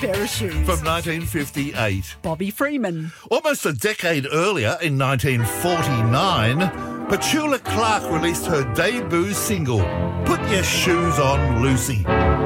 pair of shoes. From 1958. Bobby Freeman. Almost a decade earlier, in 1949, Petula Clark released her debut single, Put Your Shoes On, Lucy.